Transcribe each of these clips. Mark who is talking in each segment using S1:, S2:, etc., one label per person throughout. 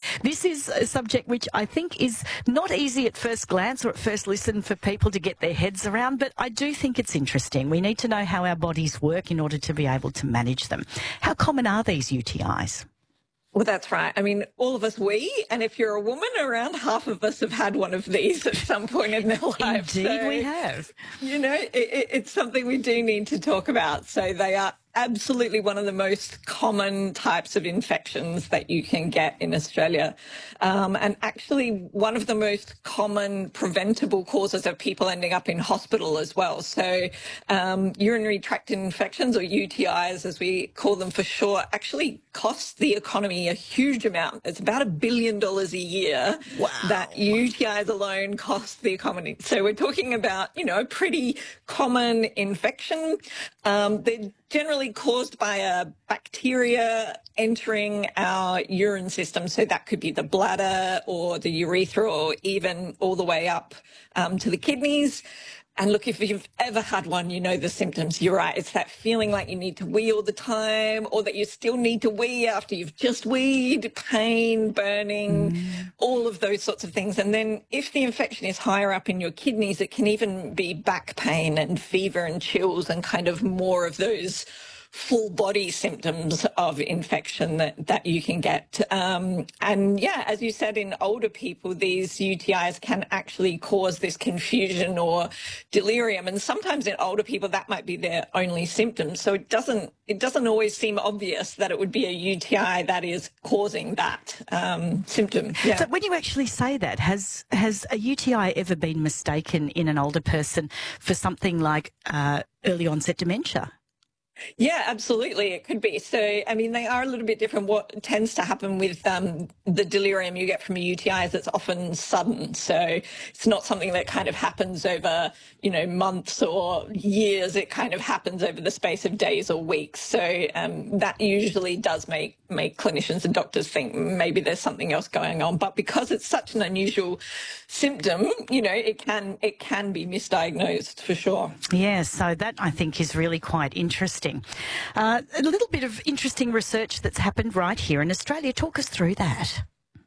S1: This is a subject which I think is not easy at first glance or at first listen for people to get their heads around, but I do think it's interesting. We need to know how our bodies work in order to be able to manage them. How common are these UTIs?
S2: Well, that's right. I mean, all of us, and if you're a woman, around half of us have had one of these at some point in their life.
S1: Indeed, we have.
S2: You know, it's something we do need to talk about. So they are absolutely one of the most common types of infections that you can get in Australia. And actually one of the most common preventable causes of people ending up in hospital as well. So urinary tract infections, or UTIs as we call them for short, actually costs the economy a huge amount. It's about $1 billion a year that UTIs alone cost the economy. So we're talking about, you know, a pretty common infection. They're generally caused by a bacteria entering our urine system. So that could be the bladder or the urethra, or even all the way up to the kidneys. And look, if you've ever had one, you know the symptoms. You're right. It's that feeling like you need to wee all the time, or that you still need to wee after you've just weed, pain, burning, all of those sorts of things. And then if the infection is higher up in your kidneys, it can even be back pain and fever and chills and kind of more of those full body symptoms of infection that you can get. And yeah, as you said, in older people, these UTIs can actually cause this confusion or delirium. And sometimes in older people, that might be their only symptom. So it doesn't always seem obvious that it would be a UTI that is causing that symptom. Yeah.
S1: So when you actually say that, has a UTI ever been mistaken in an older person for something like early onset dementia?
S2: Yeah, absolutely. It could be. So, I mean, they are a little bit different. What tends to happen with the delirium you get from a UTI is it's often sudden. So it's not something that kind of happens over, you know, months or years. It kind of happens over the space of days or weeks. So that usually does make clinicians and doctors think maybe there's something else going on. But because it's such an unusual symptom, you know, it can be misdiagnosed for sure.
S1: Yeah, so that I think is really quite interesting. A little bit of interesting research that's happened right here in Australia. Talk us through that.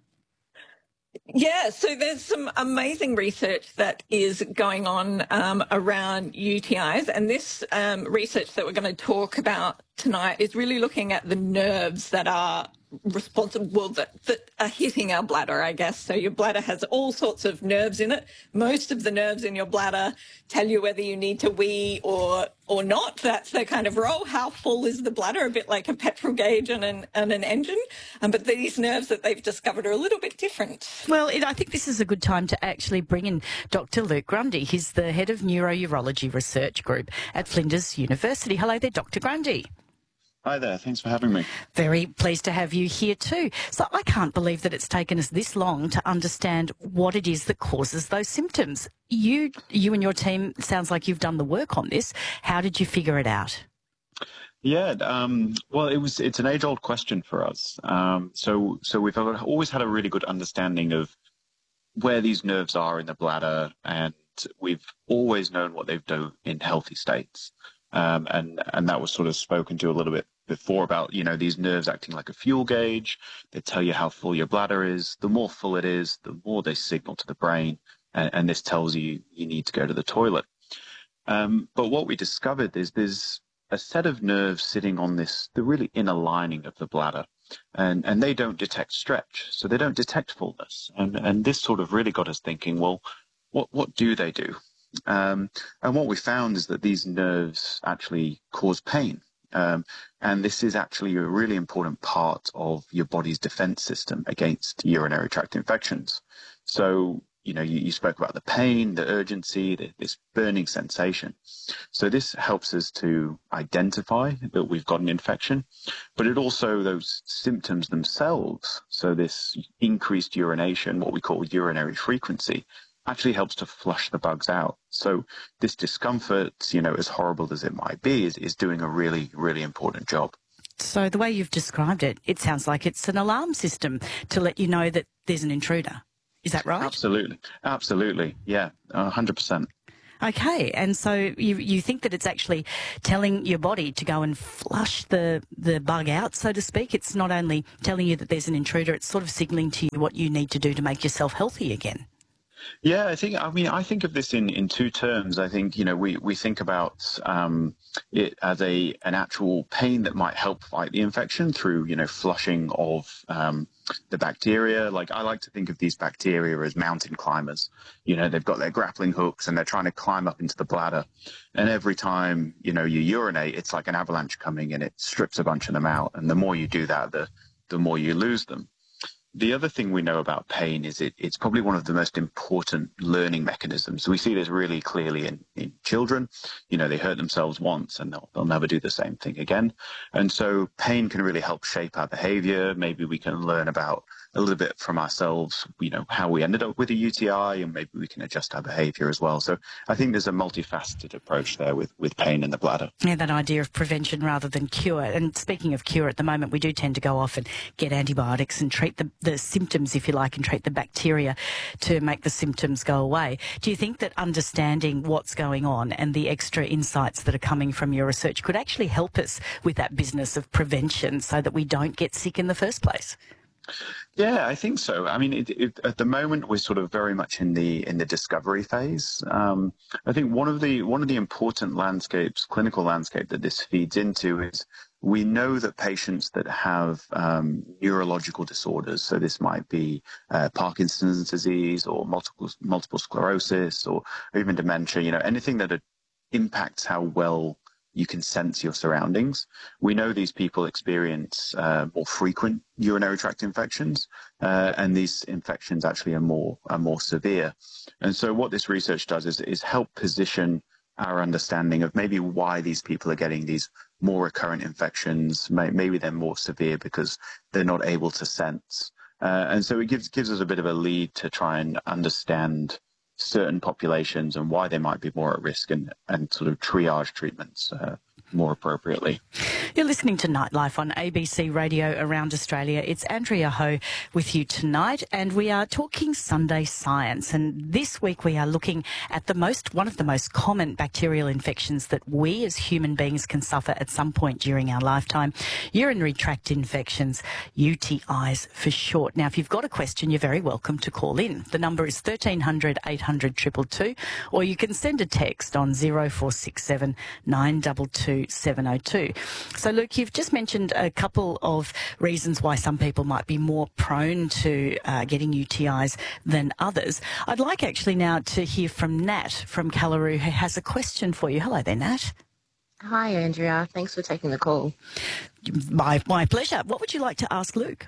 S2: Yeah, so there's some amazing research that is going on around UTIs, and this research that we're going to talk about tonight is really looking at the nerves that are responsible, that are hitting our bladder, I guess. So your bladder has all sorts of nerves in it. Most of the nerves in your bladder tell you whether you need to wee or not. That's their kind of role. How full is the bladder? A bit like a petrol gauge and an engine. But these nerves that they've discovered are a little bit different.
S1: Well, I think this is a good time to actually bring in Dr. Luke Grundy. He's the head of Neurourology Research Group at Flinders University. Hello there, Dr. Grundy.
S3: Hi there. Thanks for having me.
S1: Very pleased to have you here too. So I can't believe that it's taken us this long to understand what it is that causes those symptoms. You and your team, sounds like you've done the work on this. How did you figure it out?
S3: Yeah, well, it's an age-old question for us. So we've always had a really good understanding of where these nerves are in the bladder, and we've always known what they've done in healthy states. And that was sort of spoken to a little bit before about, you know, these nerves acting like a fuel gauge. They tell you how full your bladder is. The more full it is, the more they signal to the brain. And this tells you need to go to the toilet. But what we discovered is there's a set of nerves sitting on the really inner lining of the bladder. And they don't detect stretch. So they don't detect fullness. And this sort of really got us thinking, well, what do they do? And what we found is that these nerves actually cause pain. And this is actually a really important part of your body's defense system against urinary tract infections. So, you know, you spoke about the pain, the urgency, this burning sensation. So this helps us to identify that we've got an infection, but it also, those symptoms themselves, so this increased urination, what we call urinary frequency, actually helps to flush the bugs out. So this discomfort, you know, as horrible as it might be, is doing a really, really important job.
S1: So the way you've described it, it sounds like it's an alarm system to let you know that there's an intruder. Is that right?
S3: Absolutely. Absolutely. Yeah, 100%.
S1: Okay, and so you think that it's actually telling your body to go and flush the bug out, so to speak. It's not only telling you that there's an intruder, it's sort of signalling to you what you need to do to make yourself healthy again.
S3: Yeah, I think of this in two terms. I think, we think about it as an actual pain that might help fight the infection through, flushing of the bacteria. Like, I like to think of these bacteria as mountain climbers. They've got their grappling hooks and they're trying to climb up into the bladder. And every time, you urinate, it's like an avalanche coming and it strips a bunch of them out. And the more you do that, the more you lose them. The other thing we know about pain is it's probably one of the most important learning mechanisms. We see this really clearly in children. They hurt themselves once and they'll never do the same thing again. And so pain can really help shape our behavior. Maybe we can learn about a little bit from ourselves, how we ended up with a UTI, and maybe we can adjust our behavior as well. So I think there's a multifaceted approach there with pain in the bladder.
S1: Yeah, that idea of prevention rather than cure. And speaking of cure, at the moment we do tend to go off and get antibiotics and treat the symptoms, if you like, and treat the bacteria to make the symptoms go away. Do you think that understanding what's going on and the extra insights that are coming from your research could actually help us with that business of prevention so that we don't get sick in the first place?
S3: Yeah, I think so. I mean, at the moment we're sort of very much in the discovery phase. I think one of the important clinical landscape that this feeds into is we know that patients that have neurological disorders, so this might be Parkinson's disease or multiple sclerosis or even dementia, anything that impacts how well you can sense your surroundings. We know these people experience more frequent urinary tract infections, and these infections actually are more severe. And so what this research does is help position our understanding of maybe why these people are getting these more recurrent infections. Maybe they're more severe because they're not able to sense. And so it gives us a bit of a lead to try and understand certain populations and why they might be more at risk and sort of triage treatments more appropriately.
S1: You're listening to Nightlife on ABC Radio around Australia. It's Andrea Ho with you tonight, and we are talking Sunday science. And this week we are looking at one of the most common bacterial infections that we as human beings can suffer at some point during our lifetime: urinary tract infections, UTIs for short. Now, if you've got a question, you're very welcome to call in. The number is 1300 800 222, or you can send a text on 0467 922 702. So, Luke, you've just mentioned a couple of reasons why some people might be more prone to getting UTIs than others. I'd like actually now to hear from Nat from Callaroo, who has a question for you. Hello there, Nat.
S4: Hi, Andrea. Thanks for taking the call.
S1: My pleasure. What would you like to ask Luke?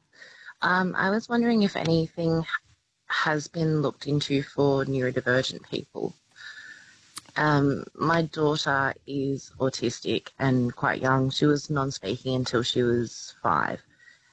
S4: I was wondering if anything has been looked into for neurodivergent people. My daughter is autistic and quite young. She was non-speaking until she was 5.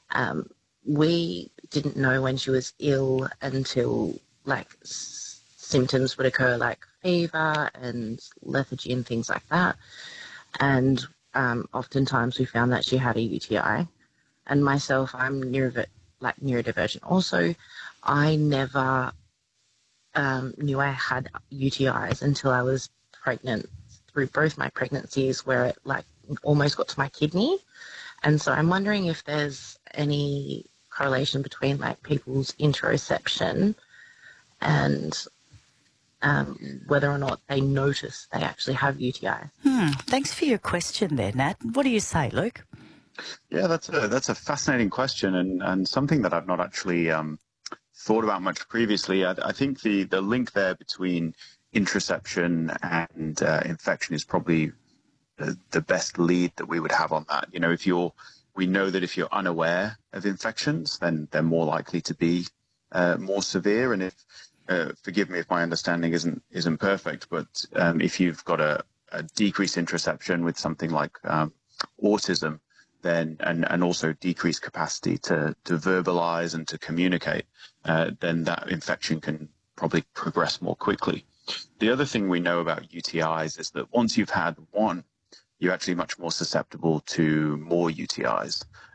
S4: We didn't know when she was ill until symptoms would occur, like fever and lethargy and things like that. And oftentimes we found that she had a UTI. And myself, I'm neurodivergent also. I never knew I had UTIs until I was pregnant through both my pregnancies, where it almost got to my kidney. And so I'm wondering if there's any correlation between people's interoception and whether or not they notice they actually have UTIs.
S1: Thanks for your question there, Nat. What do you say, Luke?
S3: Yeah, that's a fascinating question and something that I've not actually thought about much previously. I think the link there between interoception and infection is probably the best lead that we would have on that. We know that if you're unaware of infections, then they're more likely to be more severe. And if forgive me if my understanding isn't perfect, but if you've got a decreased interoception with something like autism, then and also decreased capacity to verbalize and to communicate, then that infection can probably progress more quickly. The other thing we know about UTIs is that once you've had one, you're actually much more susceptible to more UTIs.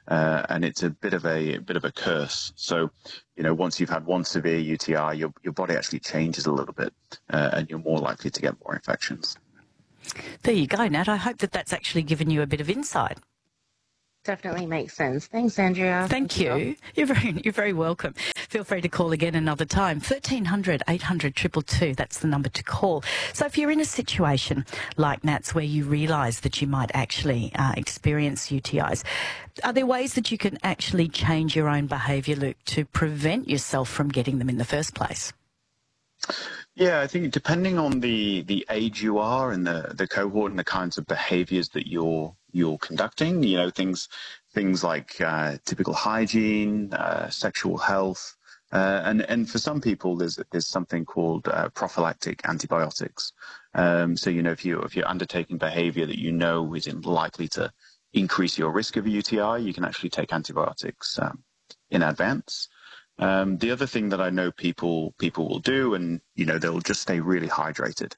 S3: and it's a bit of a curse. So, once you've had one severe UTI, your body actually changes a little bit, and you're more likely to get more infections.
S1: There you go, Nat. I hope that that's actually given you a bit of insight.
S4: Definitely makes sense. Thanks, Andrea.
S1: Thank you. You're very welcome. Feel free to call again another time. 1300 800 222. That's the number to call. So if you're in a situation like Nat's where you realise that you might actually experience UTIs, are there ways that you can actually change your own behaviour, Luke, to prevent yourself from getting them in the first place?
S3: Yeah, I think depending on the age you are and the cohort and the kinds of behaviours that you're conducting, things like typical hygiene, sexual health, and for some people there's something called prophylactic antibiotics. So if you're undertaking behaviour that is likely to increase your risk of a UTI, you can actually take antibiotics in advance. The other thing that I know people will do, and they'll just stay really hydrated.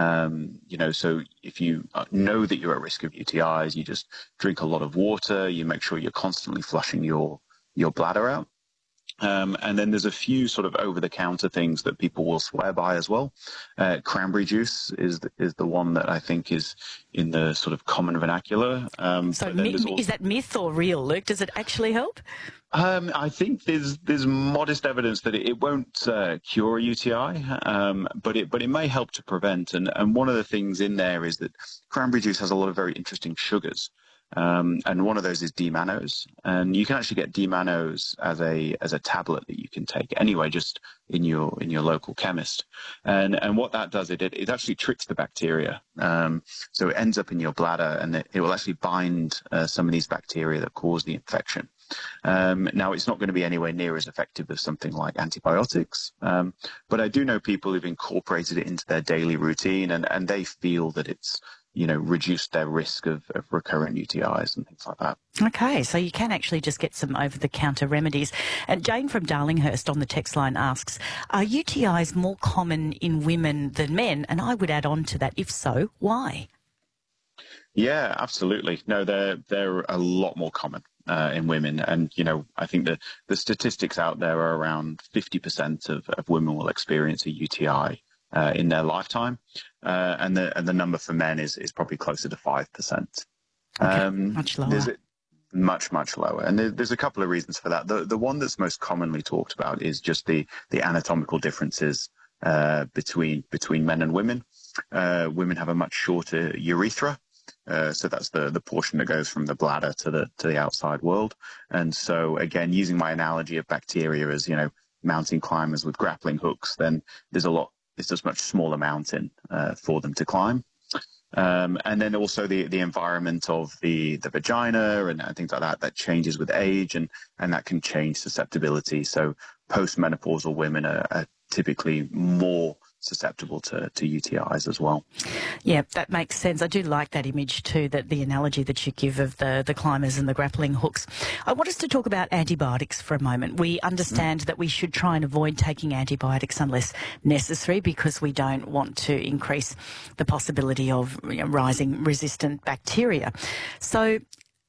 S3: So if you know that you're at risk of UTIs, you just drink a lot of water. You make sure you're constantly flushing your bladder out. And then there's a few sort of over-the-counter things that people will swear by as well. Cranberry juice is the one that I think is in the sort of common vernacular.
S1: So is that myth or real, Luke? Does it actually help?
S3: I think there's modest evidence that it won't cure a UTI, but it may help to prevent. And one of the things in there is that cranberry juice has a lot of very interesting sugars. And one of those is D-mannose, and you can actually get D-mannose as a tablet that you can take anyway, just in your local chemist. And what that does, it actually tricks the bacteria. So it ends up in your bladder, and it will actually bind some of these bacteria that cause the infection. Now, it's not going to be anywhere near as effective as something like antibiotics, but I do know people who've incorporated it into their daily routine, and they feel that it's reduced their risk of recurrent UTIs and things like that.
S1: Okay, so you can actually just get some over-the-counter remedies. And Jane from Darlinghurst on the text line asks, are UTIs more common in women than men? And I would add on to that, if so, why?
S3: Yeah, absolutely. No, they're a lot more common in women. And, I think the statistics out there are around 50% of women will experience a UTI in their lifetime, and the number for men is probably closer to 5%.
S1: Okay, much lower.
S3: Much lower, and there's a couple of reasons for that. The one that's most commonly talked about is just the anatomical differences between men and women. Women have a much shorter urethra. So that's the portion that goes from the bladder to the outside world. And so again, using my analogy of bacteria as mountain climbers with grappling hooks, then it's just much smaller mountain for them to climb. And then also the environment of the vagina and things like that changes with age, and that can change susceptibility. So postmenopausal women are typically more susceptible to UTIs as well.
S1: Yeah, that makes sense. I do like that image too, that the analogy that you give of the climbers and the grappling hooks. I want us to talk about antibiotics for a moment. We understand that we should try and avoid taking antibiotics unless necessary, because we don't want to increase the possibility of rising resistant bacteria. So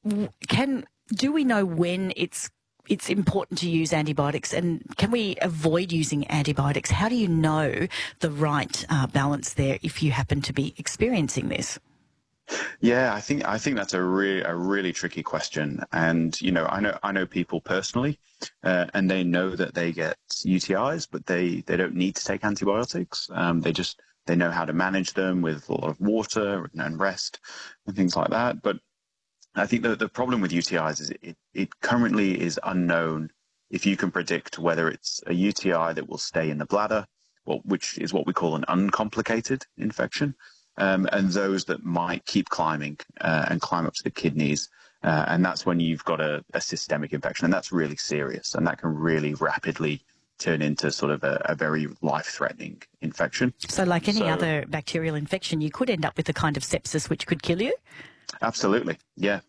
S1: do we know when it's important to use antibiotics, and can we avoid using antibiotics? How do you know the right balance there if you happen to be experiencing this?
S3: Yeah, I think that's a really tricky question. And I know people personally, and they know that they get UTIs, but they don't need to take antibiotics. They know how to manage them with a lot of water and rest and things like that. But I think the problem with UTIs is it currently is unknown if you can predict whether it's a UTI that will stay in the bladder, which is what we call an uncomplicated infection, and those that might keep climbing and climb up to the kidneys. And that's when you've got a systemic infection, and that's really serious, and that can really rapidly turn into sort of a very life-threatening infection.
S1: So like any other bacterial infection, you could end up with a kind of sepsis which could kill you? Absolutely.
S3: Yeah.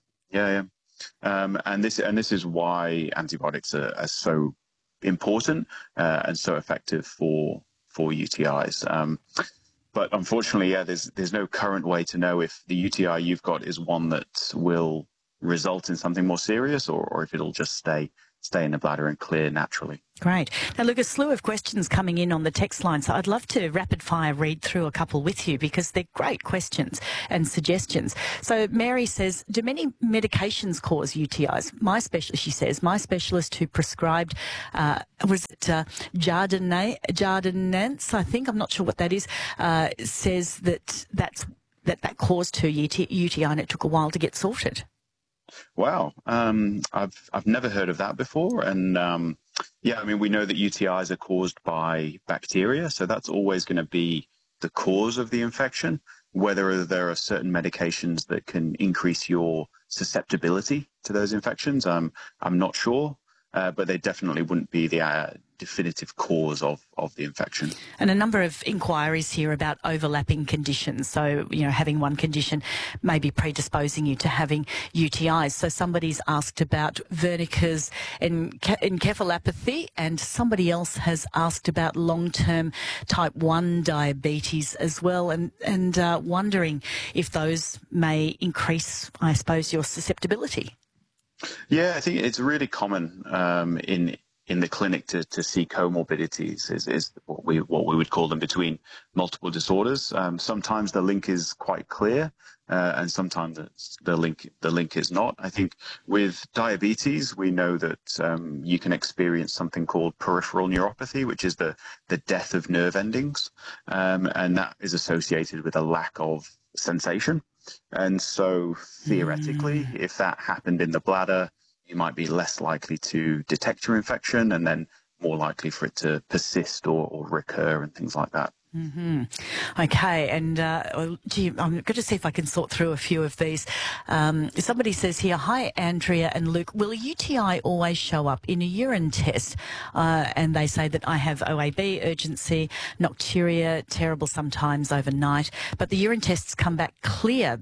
S3: And this is why antibiotics are so important and so effective for UTIs. But unfortunately, there's no current way to know if the UTI you've got is one that will result in something more serious, or if it'll just stay in the bladder and clear naturally.
S1: Great. Now, look, a slew of questions coming in on the text line, so I'd love to rapid fire read through a couple with you because they're great questions and suggestions. So Mary says, do many medications cause UTIs? She says, my specialist who prescribed, was it Jardiance, I think, I'm not sure what that is, says that caused her UTI and it took a while to get sorted.
S3: Wow. I've never heard of that before. And I mean, we know that UTIs are caused by bacteria. So that's always going to be the cause of the infection. Whether there are certain medications that can increase your susceptibility to those infections, I'm not sure. But they definitely wouldn't be the definitive cause of the infection.
S1: And a number of inquiries here about overlapping conditions. So, having one condition may be predisposing you to having UTIs. So somebody's asked about Wernicke's encephalopathy, and somebody else has asked about long-term type 1 diabetes as well, and wondering if those may increase, I suppose, your susceptibility.
S3: Yeah, I think it's really common in the clinic to see comorbidities is what we would call them between multiple disorders. Sometimes the link is quite clear, and sometimes the link is not. I think with diabetes, we know that you can experience something called peripheral neuropathy, which is the death of nerve endings, and that is associated with a lack of sensation. And so theoretically, if that happened in the bladder, you might be less likely to detect your infection and then more likely for it to persist or recur and things like that.
S1: Mm-hmm. Okay, and I'm going to see if I can sort through a few of these. Somebody says here, hi, Andrea and Luke, will a UTI always show up in a urine test? And they say that I have OAB, urgency, nocturia, terrible sometimes overnight, but the urine tests come back clear.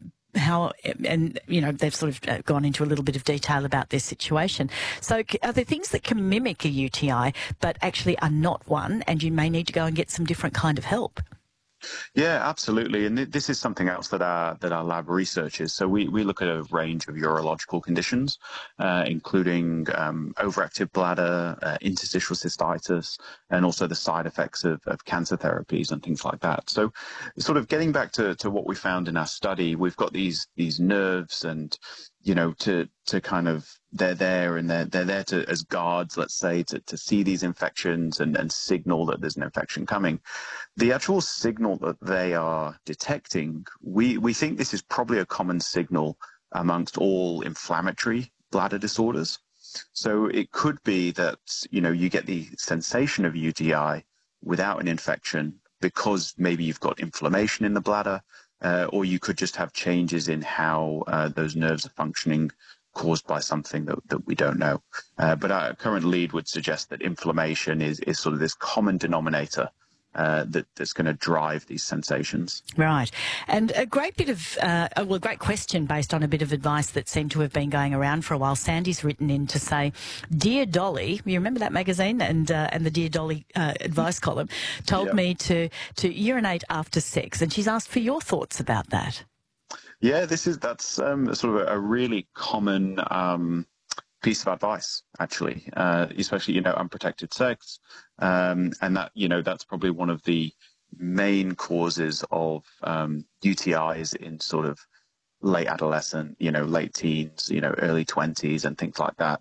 S1: They've sort of gone into a little bit of detail about their situation. So are there things that can mimic a UTI but actually are not one, and you may need to go and get some different kind of help?
S3: Yeah, absolutely. And this is something else that our lab researches. So we look at a range of urological conditions, including overactive bladder, interstitial cystitis, and also the side effects of cancer therapies and things like that. So sort of getting back to what we found in our study, we've got these nerves and, to kind of, they're there and they're there to, as guards, let's say, to see these infections and signal that there's an infection coming. The actual signal that they are detecting, we think this is probably a common signal amongst all inflammatory bladder disorders. So it could be that, you get the sensation of UTI without an infection because maybe you've got inflammation in the bladder, or you could just have changes in how those nerves are functioning caused by something that we don't know. But our current lead would suggest that inflammation is sort of this common denominator that's going to drive these sensations.
S1: Right. And a great bit of, great question based on a bit of advice that seemed to have been going around for a while. Sandy's written in to say, Dear Dolly, you remember that magazine and the Dear Dolly advice column, told me to urinate after sex. And she's asked for your thoughts about that.
S3: Yeah, that's sort of a really common piece of advice, actually, especially, unprotected sex. And that, that's probably one of the main causes of UTIs in sort of late adolescent, late teens, early 20s and things like that.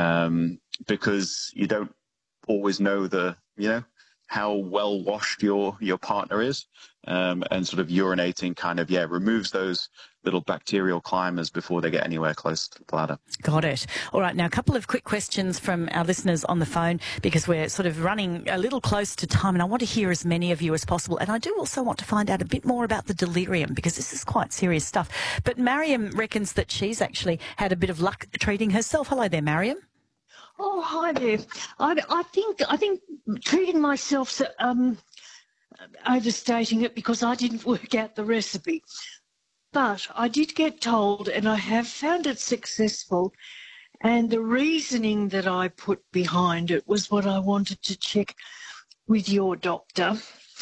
S3: Because you don't always know how well washed your partner is, and sort of urinating kind of, removes those little bacterial climbers before they get anywhere close to the bladder.
S1: Got it. All right. Now, a couple of quick questions from our listeners on the phone because we're sort of running a little close to time and I want to hear as many of you as possible. And I do also want to find out a bit more about the delirium because this is quite serious stuff. But Mariam reckons that she's actually had a bit of luck treating herself. Hello there, Mariam.
S5: Oh, hi there. I think treating myself, overstating it because I didn't work out the recipe. But I did get told, and I have found it successful, and the reasoning that I put behind it was what I wanted to check with your doctor.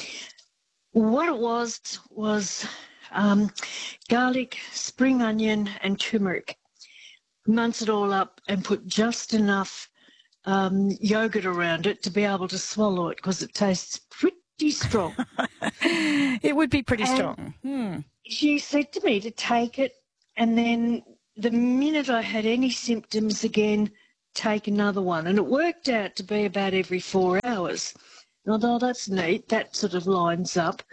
S5: What it was garlic, spring onion and turmeric. munch it all up and put just enough yogurt around it to be able to swallow it because it tastes pretty strong.
S1: It would be pretty strong.
S5: She said to me to take it, and then the minute I had any symptoms again, take another one. And it worked out to be about every 4 hours. And I thought, that's neat. That sort of lines up.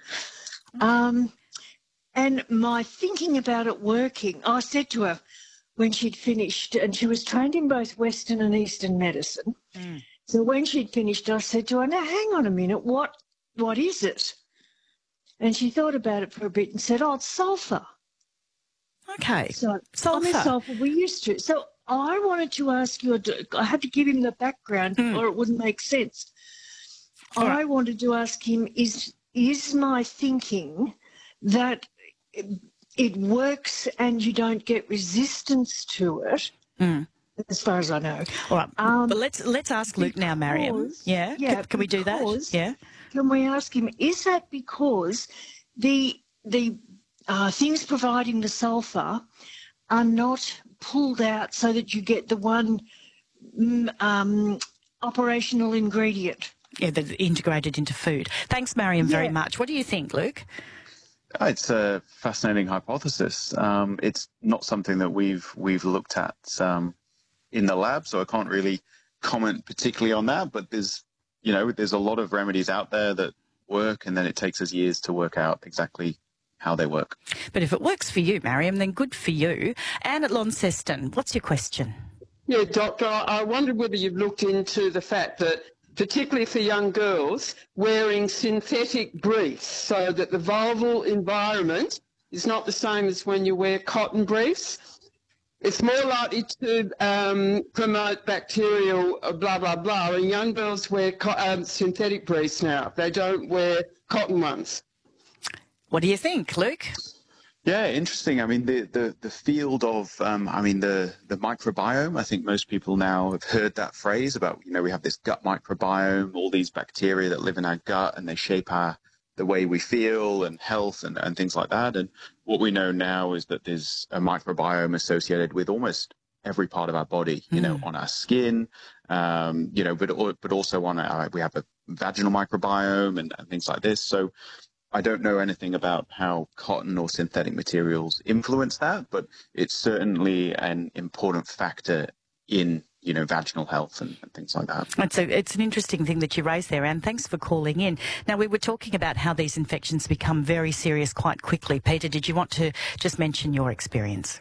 S5: And my thinking about it working, I said to her when she'd finished, and she was trained in both Western and Eastern medicine. So when she'd finished, I said to her, now hang on a minute, what is it? And she thought about it for a bit and said, oh, it's sulphur.
S1: Okay.
S5: So
S1: Sulphur.
S5: sulphur we used to. So I wanted to ask you, I had to give him the background or it wouldn't make sense. I wanted to ask him, is my thinking that it works and you don't get resistance to it, as far as I know.
S1: All right. But let's ask Luke now, Mariam. Yeah? Can we do that? Yeah.
S5: Can we ask him, is that because the things providing the sulphur are not pulled out so that you get the one operational ingredient?
S1: Yeah, that's integrated into food. Thanks, Mariam, very much. What do you think, Luke?
S3: It's a fascinating hypothesis. It's not something that we've looked at in the lab, so I can't really comment particularly on that. But there's a lot of remedies out there that work, and then it takes us years to work out exactly how they work. But
S1: if it works for you, Mariam, then good for you. Anne at Launceston, what's your question?
S6: Yeah, Doctor, I wondered whether you've looked into the fact that, particularly for young girls, wearing synthetic briefs so that the vulval environment is not the same as when you wear cotton briefs. It's more likely to promote bacterial blah, blah, blah. And young girls wear synthetic briefs now. They don't wear cotton ones.
S1: What do you think, Luke?
S3: Yeah, interesting. I mean, the field of, the microbiome, I think most people now have heard that phrase about, we have this gut microbiome, all these bacteria that live in our gut and they shape the way we feel and health and things like that. And what we know now is that there's a microbiome associated with almost every part of our body, on our skin, but also on we have a vaginal microbiome and things like this. So I don't know anything about how cotton or synthetic materials influence that, but it's certainly an important factor in, vaginal health and things like that.
S1: And so it's an interesting thing that you raised there, Anne. Thanks for calling in. Now, we were talking about how these infections become very serious quite quickly. Peter, did you want to just mention your experience?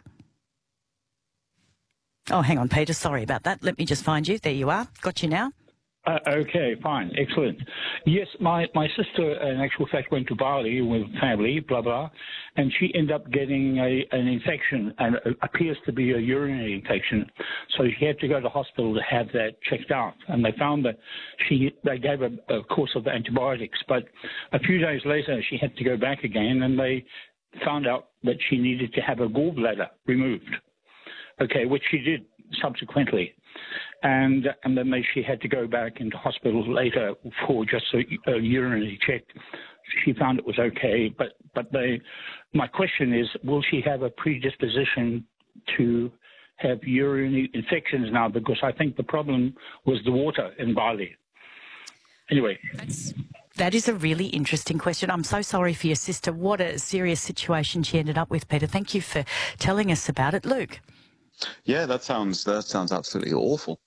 S1: Oh, hang on, Peter. Sorry about that. Let me just find you. There you are. Got you now.
S7: Okay, fine. Excellent. Yes, my sister, in actual fact, went to Bali with family, blah, blah, and she ended up getting an infection, and it appears to be a urinary infection. So she had to go to the hospital to have that checked out. And they found that they gave a course of antibiotics. But a few days later, she had to go back again, and they found out that she needed to have her gallbladder removed. Okay, which she did subsequently. And then she had to go back into hospital later for just a urinary check. She found it was okay, but my question is, will she have a predisposition to have urinary infections now? Because I think the problem was the water in Bali. Anyway.
S1: That is a really interesting question. I'm so sorry for your sister. What a serious situation she ended up with, Peter. Thank you for telling us about it. Luke?
S3: Yeah, that sounds absolutely awful.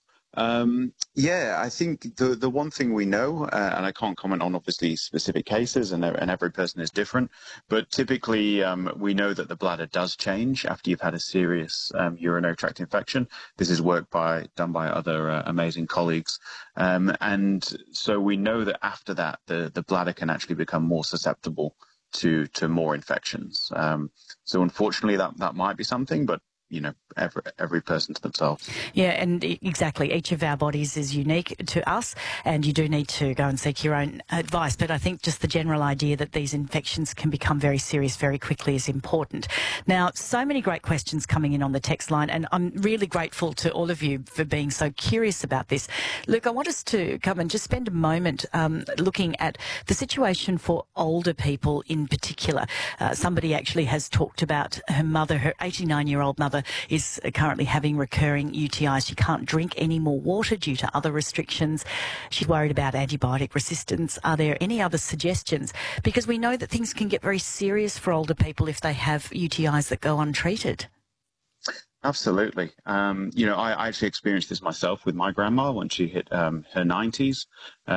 S3: I think the one thing we know, and I can't comment on obviously specific cases, and every person is different, but typically we know that the bladder does change after you've had a serious urinary tract infection. This is work done by other amazing colleagues, and so we know that after that the bladder can actually become more susceptible to more infections. So unfortunately that might be something, but every person to themselves.
S1: Yeah, and exactly. Each of our bodies is unique to us, and you do need to go and seek your own advice. But I think just the general idea that these infections can become very serious very quickly is important. Now, so many great questions coming in on the text line, and I'm really grateful to all of you for being so curious about this. Luke, I want us to come and just spend a moment looking at the situation for older people in particular. Somebody actually has talked about her mother, her 89-year-old mother, mother is currently having recurring UTIs. She can't drink any more water due to other restrictions. She's worried about antibiotic resistance. Are there any other suggestions? Because we know that things can get very serious for older people if they have UTIs that go untreated.
S3: Absolutely. I actually experienced this myself with my grandma when she hit her 90s.